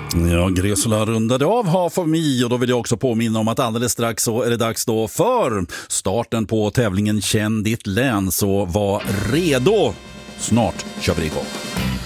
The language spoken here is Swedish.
Ja, Gresula rundade av Half of Me och då vill jag också påminna om att alldeles strax så är det dags då för starten på tävlingen Känn ditt län, så var redo. Snart kör vi igång.